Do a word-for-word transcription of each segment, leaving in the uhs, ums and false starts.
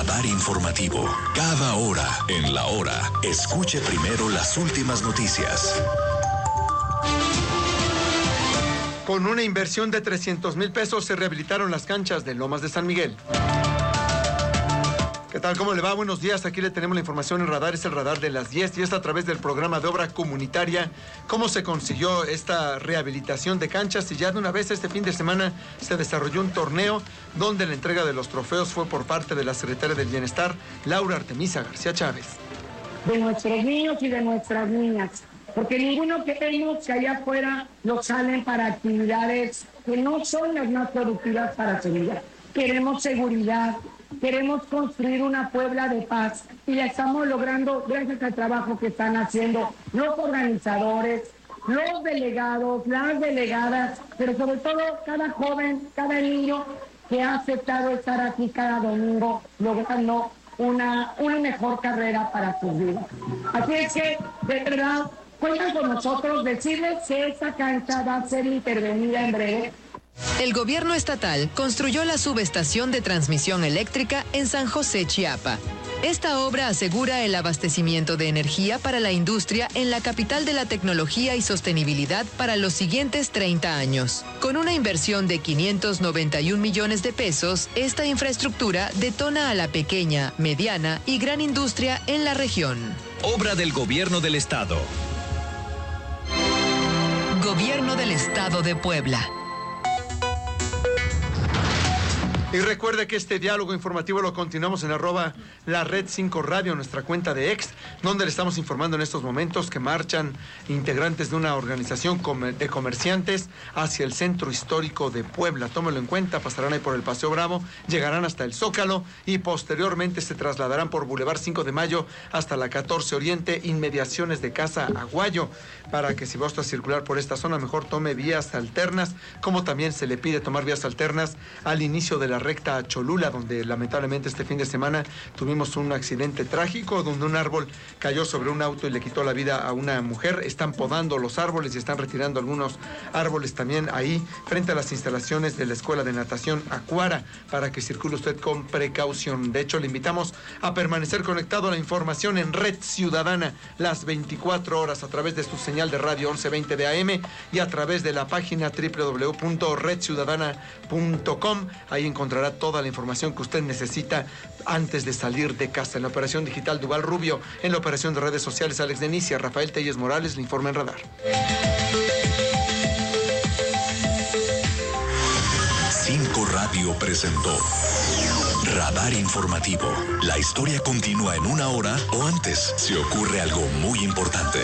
Radar Informativo. Cada hora en la hora. Escuche primero las últimas noticias. Con una inversión de trescientos mil pesos se rehabilitaron las canchas de Lomas de San Miguel. ¿Qué tal? ¿Cómo le va? Buenos días. Aquí le tenemos la información en Radar. Es el Radar de las diez y es a través del programa de obra comunitaria cómo se consiguió esta rehabilitación de canchas. Y ya de una vez este fin de semana se desarrolló un torneo donde la entrega de los trofeos fue por parte de la Secretaria del Bienestar, Laura Artemisa García Chávez. De nuestros niños y de nuestras niñas. Porque ninguno que vemos que allá afuera los salen para actividades que no son las más productivas para su vida. Queremos seguridad. Queremos construir una Puebla de paz y la estamos logrando gracias al trabajo que están haciendo los organizadores, los delegados, las delegadas, pero sobre todo cada joven, cada niño que ha aceptado estar aquí cada domingo logrando una, una mejor carrera para sus vidas. Así es que, de verdad, cuentan con nosotros, decirles que esta cancha va a ser intervenida en breve. El gobierno estatal construyó la subestación de transmisión eléctrica en San José, Chiapa. Esta obra asegura el abastecimiento de energía para la industria en la capital de la tecnología y sostenibilidad para los siguientes treinta años. Con una inversión de quinientos noventa y un millones de pesos, esta infraestructura detona a la pequeña, mediana y gran industria en la región. Obra del Gobierno del Estado. Gobierno del Estado de Puebla. Y recuerde que este diálogo informativo lo continuamos en arroba la red cinco radio, nuestra cuenta de ex, donde le estamos informando en estos momentos que marchan integrantes de una organización de comerciantes hacia el centro histórico de Puebla. Tómelo en cuenta, pasarán ahí por el Paseo Bravo, llegarán hasta el Zócalo y posteriormente se trasladarán por Boulevard cinco de Mayo hasta la catorce Oriente, inmediaciones de Casa Aguayo, para que si va usted a circular por esta zona, mejor tome vías alternas, como también se le pide tomar vías alternas al inicio de la recta a Cholula, donde lamentablemente este fin de semana tuvimos un accidente trágico donde un árbol cayó sobre un auto y le quitó la vida a una mujer. Están podando los árboles y están retirando algunos árboles también ahí frente a las instalaciones de la Escuela de Natación Acuara, para que circule usted con precaución. De hecho, le invitamos a permanecer conectado a la información en Red Ciudadana las veinticuatro horas a través de su señal de radio once veinte de A M y a través de la página doble u doble u doble u punto red ciudadana punto com. Ahí encontrará toda la información que usted necesita antes de salir de casa. En la operación digital Duval Rubio, en la operación de redes sociales Alex Denicia, Rafael Telles Morales, le informa en Radar. Cinco Radio presentó Radar Informativo. La historia continúa en una hora o antes si ocurre algo muy importante.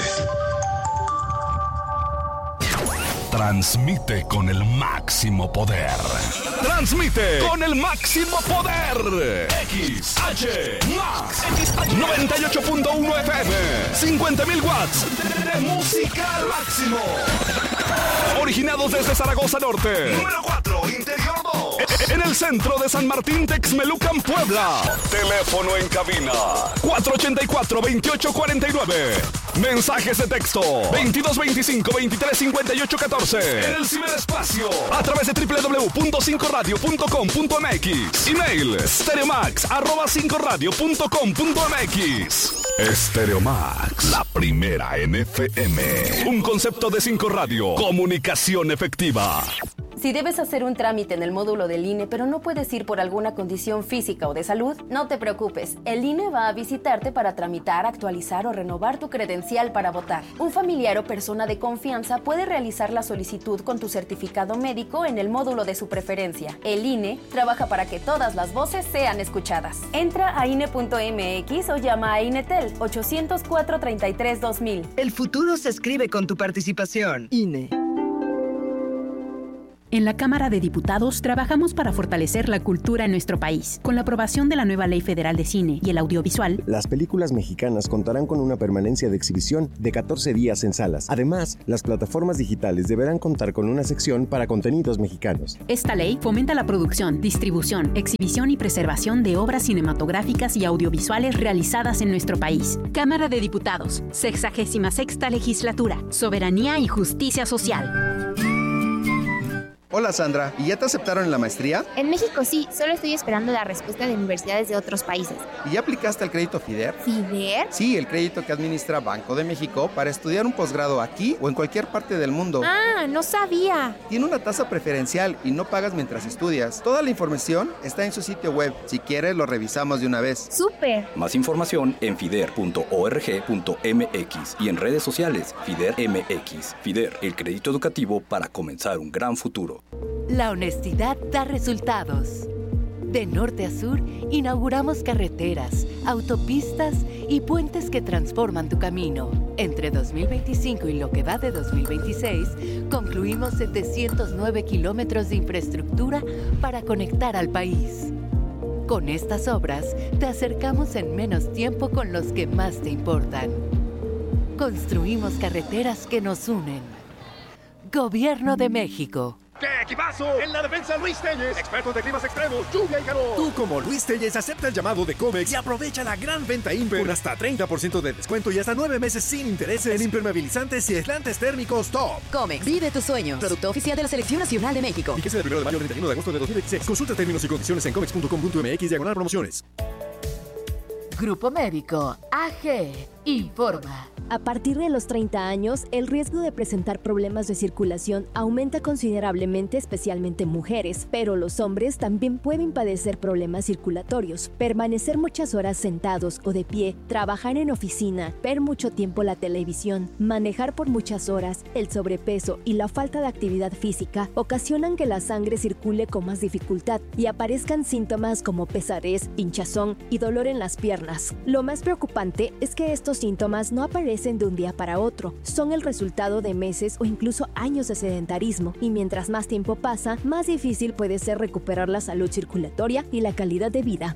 Transmite con el máximo poder. Transmite con el máximo poder. X H Max noventa y ocho punto uno F M. cincuenta mil watts de música al máximo. Originados desde Zaragoza Norte. Número cuatro, Interior dos. En el centro de San Martín, Texmelucan, Puebla. Teléfono en cabina cuatro ochenta y cuatro, veintiocho cuarenta y nueve. Mensajes de texto veintidós veinticinco, veintitrés cincuenta y ocho catorce. En el ciberespacio a través de doble u doble u doble u punto cinco radio punto com punto m x. Email stereomax arroba cinco radio punto com punto m x. Stereomax, la primera en F M. Un concepto de cinco Radio. Comunicación efectiva. Si debes hacer un trámite en el módulo del I N E, pero no puedes ir por alguna condición física o de salud, no te preocupes. El I N E va a visitarte para tramitar, actualizar o renovar tu credencial para votar. Un familiar o persona de confianza puede realizar la solicitud con tu certificado médico en el módulo de su preferencia. El I N E trabaja para que todas las voces sean escuchadas. Entra a I N E punto M X o llama a INETEL ochocientos cuatro, treinta y tres, dos mil. El futuro se escribe con tu participación. I N E. En la Cámara de Diputados trabajamos para fortalecer la cultura en nuestro país. Con la aprobación de la nueva Ley Federal de Cine y el Audiovisual, las películas mexicanas contarán con una permanencia de exhibición de catorce días en salas. Además, las plataformas digitales deberán contar con una sección para contenidos mexicanos. Esta ley fomenta la producción, distribución, exhibición y preservación de obras cinematográficas y audiovisuales realizadas en nuestro país. Cámara de Diputados, sexagésima sexta legislatura, soberanía y justicia social. Hola Sandra, ¿y ya te aceptaron en la maestría? En México sí, solo estoy esperando la respuesta de universidades de otros países. ¿Y ya aplicaste al crédito FIDER? ¿FIDER? Sí, el crédito que administra Banco de México para estudiar un posgrado aquí o en cualquier parte del mundo. Ah, no sabía. Tiene una tasa preferencial y no pagas mientras estudias. Toda la información está en su sitio web. Si quieres, lo revisamos de una vez. ¡Súper! Más información en fider punto org punto m x y en redes sociales FIDER M X. FIDER, el crédito educativo para comenzar un gran futuro. La honestidad da resultados. De norte a sur, inauguramos carreteras, autopistas y puentes que transforman tu camino. Entre dos mil veinticinco y lo que va de dos mil veintiséis, concluimos setecientos nueve kilómetros de infraestructura para conectar al país. Con estas obras, te acercamos en menos tiempo con los que más te importan. Construimos carreteras que nos unen. Gobierno de México. ¡Qué equipazo! En la defensa, Luis Telles, expertos de climas extremos, lluvia y calor. Tú, como Luis Telles, acepta el llamado de Comex y aprovecha la gran venta Imper con hasta treinta por ciento de descuento y hasta nueve meses sin intereses en impermeabilizantes y aislantes térmicos top. Comex, vive tus sueños. Producto oficial de la Selección Nacional de México. Fíjese del primero de mayo al treinta y uno de agosto de dos mil veintiséis. Consulta términos y condiciones en comex punto com punto m x diagonal promociones. Grupo Médico A G informa. A partir de los treinta años, el riesgo de presentar problemas de circulación aumenta considerablemente, especialmente en mujeres, pero los hombres también pueden padecer problemas circulatorios, permanecer muchas horas sentados o de pie, trabajar en oficina, ver mucho tiempo la televisión, manejar por muchas horas, el sobrepeso y la falta de actividad física ocasionan que la sangre circule con más dificultad y aparezcan síntomas como pesadez, hinchazón y dolor en las piernas. Lo más preocupante es que estos síntomas no aparecen de un día para otro, son el resultado de meses o incluso años de sedentarismo, y mientras más tiempo pasa, más difícil puede ser recuperar la salud circulatoria y la calidad de vida.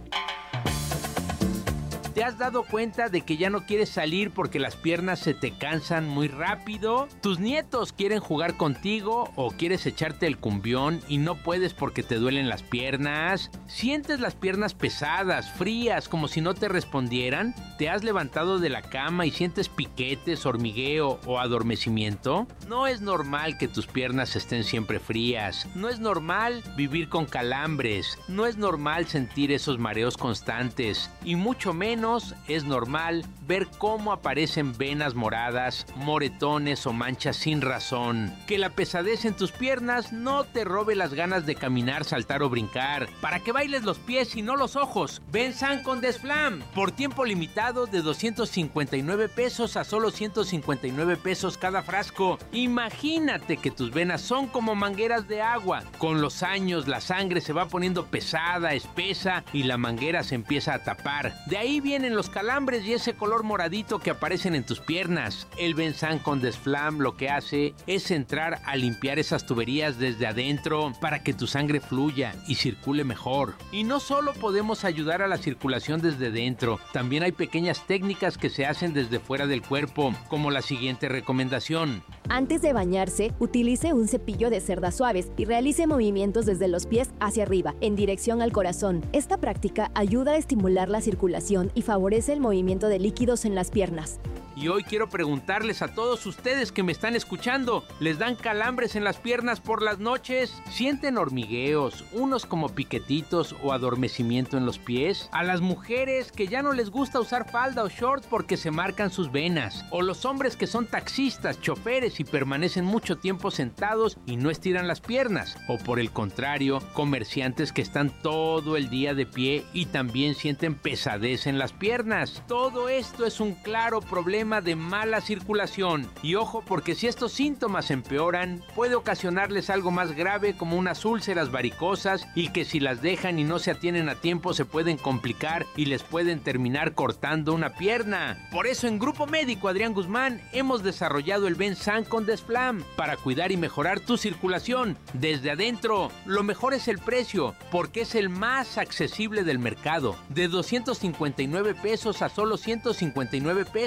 ¿Te has dado cuenta de que ya no quieres salir porque las piernas se te cansan muy rápido? ¿Tus nietos quieren jugar contigo o quieres echarte el cumbión y no puedes porque te duelen las piernas? ¿Sientes las piernas pesadas, frías, como si no te respondieran? ¿Te has levantado de la cama y sientes piquetes, hormigueo o adormecimiento? No es normal que tus piernas estén siempre frías. No es normal vivir con calambres. No es normal sentir esos mareos constantes. Y mucho menos es normal ver cómo aparecen venas moradas, moretones o manchas sin razón. Que la pesadez en tus piernas no te robe las ganas de caminar, saltar o brincar. Para que bailes los pies y no los ojos. Benzán con Desflam. Por tiempo limitado de doscientos cincuenta y nueve pesos a solo ciento cincuenta y nueve pesos cada frasco. Imagínate que tus venas son como mangueras de agua. Con los años la sangre se va poniendo pesada, espesa y la manguera se empieza a tapar. De ahí viene vienen los calambres y ese color moradito que aparecen en tus piernas. El Benzán con Desflam lo que hace es entrar a limpiar esas tuberías desde adentro para que tu sangre fluya y circule mejor. Y no solo podemos ayudar a la circulación desde dentro, también hay pequeñas técnicas que se hacen desde fuera del cuerpo, como la siguiente recomendación. Antes de bañarse, utilice un cepillo de cerdas suaves y realice movimientos desde los pies hacia arriba, en dirección al corazón. Esta práctica ayuda a estimular la circulación y favorece el movimiento de líquidos en las piernas. Y hoy quiero preguntarles a todos ustedes que me están escuchando, ¿les dan calambres en las piernas por las noches? ¿Sienten hormigueos, unos como piquetitos o adormecimiento en los pies? A las mujeres que ya no les gusta usar falda o shorts porque se marcan sus venas. O los hombres que son taxistas, choferes y permanecen mucho tiempo sentados y no estiran las piernas. O por el contrario, comerciantes que están todo el día de pie y también sienten pesadez en las piernas. Todo esto es un claro problema de mala circulación. Y ojo, porque si estos síntomas empeoran, puede ocasionarles algo más grave como unas úlceras varicosas y que si las dejan y no se atienden a tiempo se pueden complicar y les pueden terminar cortando una pierna. Por eso en Grupo Médico Adrián Guzmán hemos desarrollado el Benzán con Desflam para cuidar y mejorar tu circulación desde adentro. Lo mejor es el precio, porque es el más accesible del mercado. De doscientos cincuenta y nueve pesos a solo ciento cincuenta y nueve pesos cada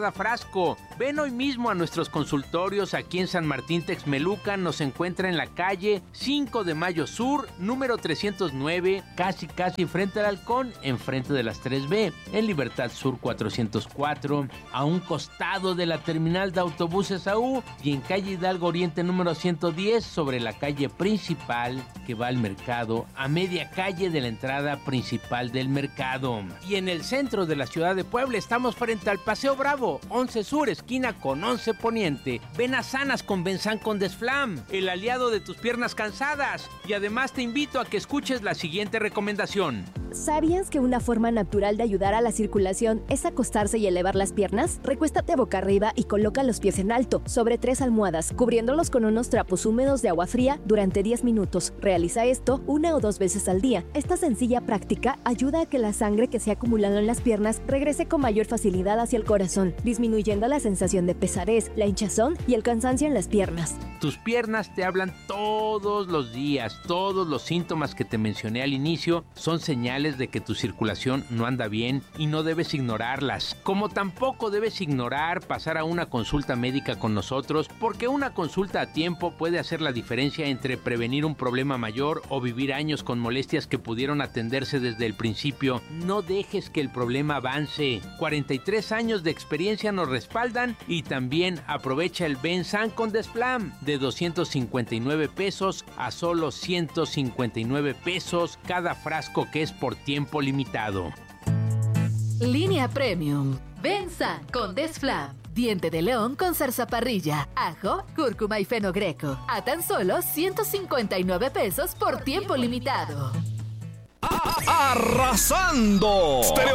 cada frasco. Ven hoy mismo a nuestros consultorios aquí en San Martín Texmelucan. Nos encuentra en la calle cinco de Mayo Sur, número trescientos nueve, casi casi frente al Halcón, enfrente de las tres B, en Libertad Sur cuatrocientos cuatro, a un costado de la terminal de autobuses A U y en calle Hidalgo Oriente número ciento diez, sobre la calle principal que va al mercado, a media calle de la entrada principal del mercado. Y en el centro de la ciudad de Puebla estamos frente al Paseo Bravo, once Sur, esquina con once Poniente. Venas sanas con Bensan con Desflam, el aliado de tus piernas cansadas. Y además te invito a que escuches la siguiente recomendación. ¿Sabías que una forma natural de ayudar a la circulación es acostarse y elevar las piernas? Recuéstate boca arriba y coloca los pies en alto, sobre tres almohadas, cubriéndolos con unos trapos húmedos de agua fría durante diez minutos. Realiza esto una o dos veces al día. Esta sencilla práctica ayuda a que la sangre que se ha acumulado en las piernas regrese con mayor facilidad hacia el corazón, disminuyendo la sensación de pesadez, la hinchazón y el cansancio en las piernas. Tus piernas te hablan todos los días. Todos los síntomas que te mencioné al inicio son señales de que tu circulación no anda bien y no debes ignorarlas. Como tampoco debes ignorar pasar a una consulta médica con nosotros, porque una consulta a tiempo puede hacer la diferencia entre prevenir un problema mayor o vivir años con molestias que pudieron atenderse desde el principio. No dejes que el problema avance. cuarenta y tres años de experiencia nos respaldan y también aprovecha el Bensan con Desplam de doscientos cincuenta y nueve pesos a solo ciento cincuenta y nueve pesos cada frasco, que es por tiempo limitado. Línea Premium. Bensan con Desflam. Diente de león con zarzaparrilla, ajo, cúrcuma y fenogreco. A tan solo ciento cincuenta y nueve pesos por tiempo limitado. ¡Arrasando!